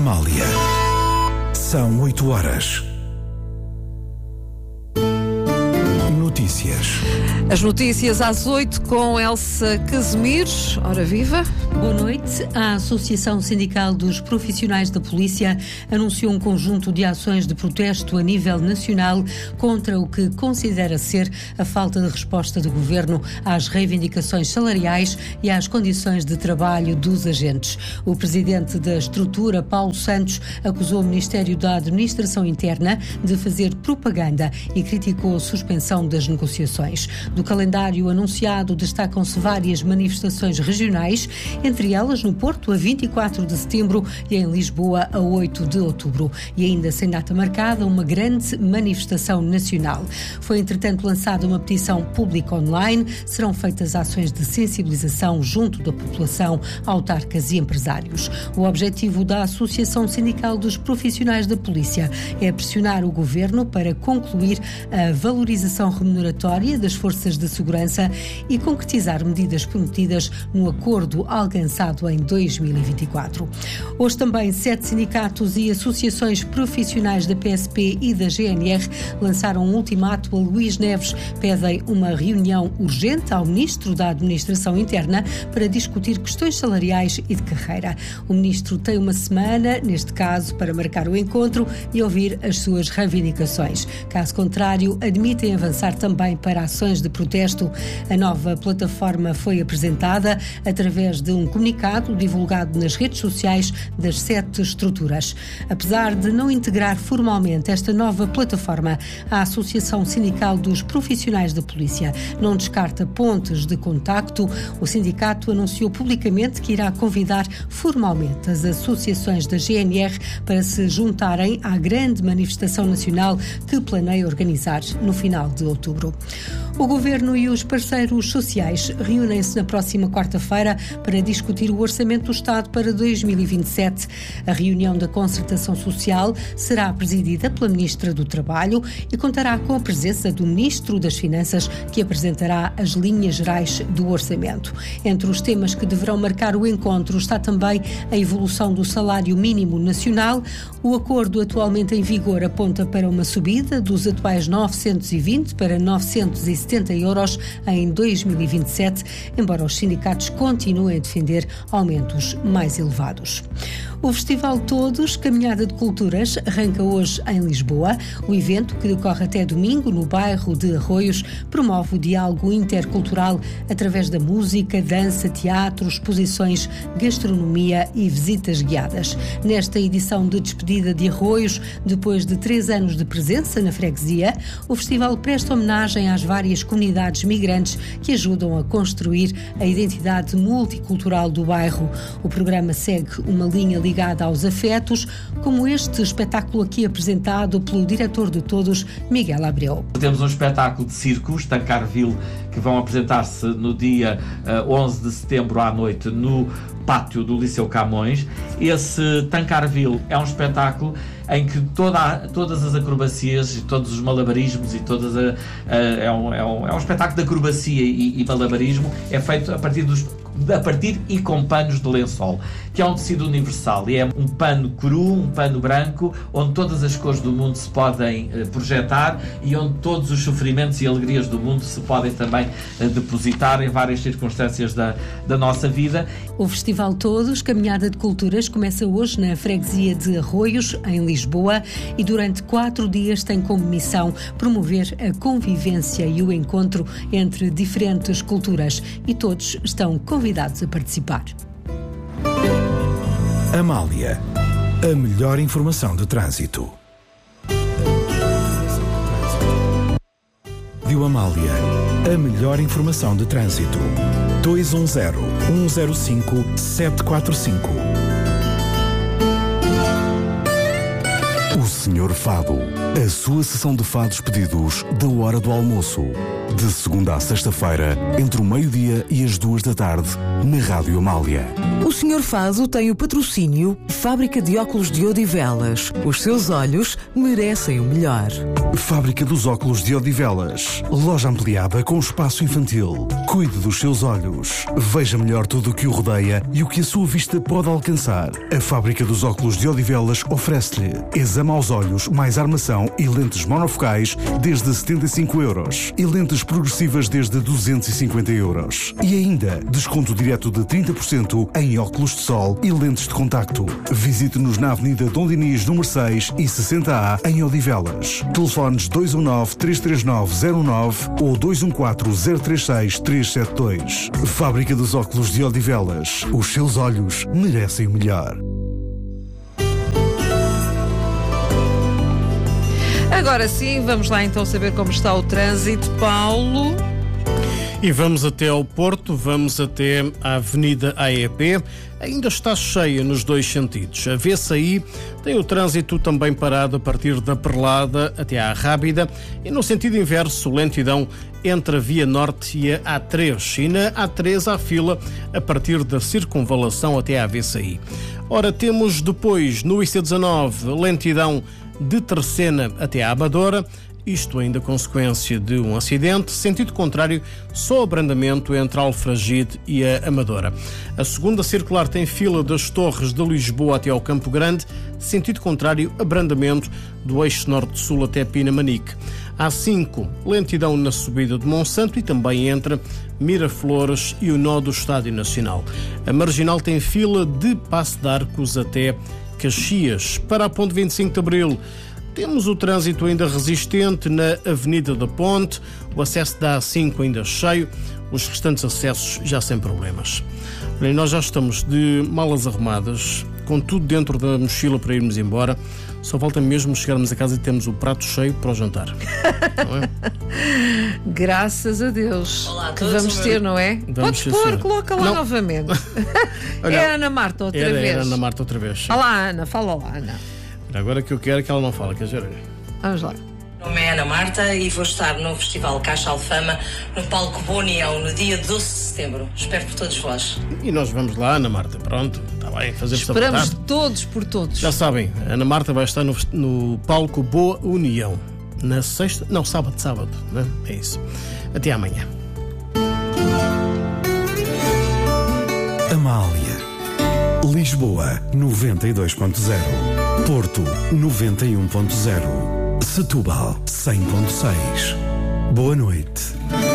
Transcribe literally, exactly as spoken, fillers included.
Amália. São oito horas. Notícias. As notícias às oito com Elsa Casimir. Ora viva. Boa noite. A Associação Sindical dos Profissionais da Polícia anunciou um conjunto de ações de protesto a nível nacional contra o que considera ser a falta de resposta do Governo às reivindicações salariais e às condições de trabalho dos agentes. O presidente da estrutura, Paulo Santos, acusou o Ministério da Administração Interna de fazer propaganda e criticou a suspensão das negociações. Do calendário anunciado destacam-se várias manifestações regionais, entre elas no Porto a vinte e quatro de setembro e em Lisboa a oito de outubro. E ainda sem data marcada, uma grande manifestação nacional. Foi entretanto lançada uma petição pública online, serão feitas ações de sensibilização junto da população, autarcas e empresários. O objetivo da Associação Sindical dos Profissionais da Polícia é pressionar o Governo para concluir a valorização remuneratória das forças de segurança e concretizar medidas prometidas no acordo alcançado em dois mil e vinte e quatro. Hoje também sete sindicatos e associações profissionais da P S P e da G N R lançaram um ultimato a Luís Neves, pedem uma reunião urgente ao Ministro da Administração Interna para discutir questões salariais e de carreira. O Ministro tem uma semana, neste caso, para marcar o encontro e ouvir as suas reivindicações. Caso contrário, admitem avançar também para ações de protesto. A nova plataforma foi apresentada através de um comunicado divulgado nas redes sociais das sete estruturas. Apesar de não integrar formalmente esta nova plataforma, a Associação Sindical dos Profissionais da Polícia não descarta pontes de contacto. O sindicato anunciou publicamente que irá convidar formalmente as associações da G N R para se juntarem à grande manifestação nacional que planeia organizar no final de outubro. O Governo e os parceiros sociais reúnem-se na próxima quarta-feira para discutir o Orçamento do Estado para dois mil e vinte e sete. A reunião da Concertação Social será presidida pela Ministra do Trabalho e contará com a presença do Ministro das Finanças, que apresentará as linhas gerais do Orçamento. Entre os temas que deverão marcar o encontro está também a evolução do salário mínimo nacional. O acordo atualmente em vigor aponta para uma subida dos atuais novecentos e vinte para novecentos e setenta euros em dois mil e vinte e sete, embora os sindicatos continuem a defender aumentos mais elevados. O Festival Todos, Caminhada de Culturas, arranca hoje em Lisboa. O evento, que decorre até domingo no bairro de Arroios, promove o diálogo intercultural através da música, dança, teatro, exposições, gastronomia e visitas guiadas. Nesta edição de despedida de Arroios, depois de três anos de presença na freguesia, o festival presta homenagem às várias comunidades migrantes que ajudam a construir a identidade multicultural do bairro. O programa segue uma linha ligada aos afetos, como este espetáculo aqui apresentado pelo diretor de Todos, Miguel Abreu. Temos um espetáculo de circo, os Tancarville, que vão apresentar-se no dia uh, onze de setembro à noite no pátio do Liceu Camões. Esse Tancarville é um espetáculo em que toda a, todas as acrobacias e todos os malabarismos e todas a, a, é, um, é, um, é um espetáculo de acrobacia e, e malabarismo, é feito a partir dos a partir e com panos de lençol, que é um tecido universal e é um pano cru, um pano branco, onde todas as cores do mundo se podem uh, projetar e onde todos os sofrimentos e alegrias do mundo se podem também uh, depositar em várias circunstâncias da, da nossa vida. O Festival Todos, Caminhada de Culturas, começa hoje na freguesia de Arroios, em Lisboa, e durante quatro dias tem como missão promover a convivência e o encontro entre diferentes culturas, e todos estão convidados a participar. Amália, a melhor informação de trânsito. Rádio Amália, a melhor informação de trânsito. dois um zero, um zero cinco, sete quatro cinco. O senhor Fado. A sua sessão de fados pedidos da hora do almoço. De segunda a sexta-feira, entre o meio-dia e as duas da tarde, na Rádio Amália. O senhor Fado tem o patrocínio Fábrica de Óculos de Odivelas. Os seus olhos merecem o melhor. Fábrica dos Óculos de Odivelas. Loja ampliada com espaço infantil. Cuide dos seus olhos. Veja melhor tudo o que o rodeia e o que a sua vista pode alcançar. A Fábrica dos Óculos de Odivelas oferece-lhe exame aos olhos, mais armação e lentes monofocais desde setenta e cinco euros e lentes progressivas desde duzentos e cinquenta euros. E ainda desconto direto de trinta por cento em óculos de sol e lentes de contacto. Visite-nos na Avenida Dom Dinis, número seis e sessenta A, em Odivelas. Telefones dois um nove, três três nove, zero nove ou dois um quatro, zero três seis, três sete dois. Fábrica dos Óculos de Odivelas. Os seus olhos merecem o melhor. Agora sim, vamos lá então saber como está o trânsito, Paulo. E vamos até ao Porto, vamos até à Avenida A E P. Ainda está cheia nos dois sentidos. A V C I tem o trânsito também parado a partir da Perlada até à Rábida e no sentido inverso, lentidão entre a Via Norte e a A três. E na A três há fila a partir da Circunvalação até à V C I. Ora, temos depois no I C dezanove lentidão de Terceira até à Amadora, isto ainda consequência de um acidente, sentido contrário, só abrandamento entre Alfragide e a Amadora. A segunda circular tem fila das Torres de Lisboa até ao Campo Grande, sentido contrário, abrandamento do eixo norte-sul até Pinamanique. A cinco, lentidão na subida de Monsanto e também entre Miraflores e o nó do Estádio Nacional. A Marginal tem fila de Passo de Arcos até Caxias. Para a Ponte vinte e cinco de Abril, temos o trânsito ainda resistente na Avenida da Ponte, o acesso da A cinco ainda cheio, os restantes acessos já sem problemas. Bem, nós já estamos de malas arrumadas, com tudo dentro da mochila para irmos embora. Só falta mesmo chegarmos a casa e temos o prato cheio para o jantar. Não é? Graças a Deus. Olá, que vamos ter, não é? Vamos Podes pôr, ser. coloca lá Não. novamente. Olha, é a Ana Marta outra era, vez. Era Ana Marta outra vez. Fala lá, Ana, fala lá, Ana. Agora que eu quero é que ela não fala, quer dizer. Vamos lá. Meu nome é Ana Marta e vou estar no Festival Caixa Alfama no palco Boa União no dia doze de setembro. Espero por todos vós. E nós vamos lá, Ana Marta, pronto, está bem, fazemos a Esperamos vontade. todos por todos. Já sabem, a Ana Marta vai estar no, no palco Boa União na sexta, não, sábado, sábado, né? É isso. Até amanhã. Amália. Lisboa, noventa e dois ponto zero. Porto, noventa e um ponto zero. Setúbal, cem ponto seis. Boa noite.